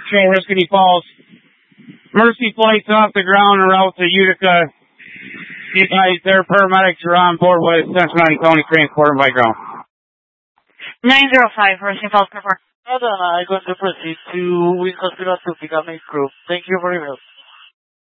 Show Riscany Falls. Mercy flights off the ground en route to Utica. You guys, their paramedics are on board with Cincinnati County transported by ground. 905, Mercy Falls, confirm. I'm going to proceed to Wing Hospital to pick up my crew. Thank you very much.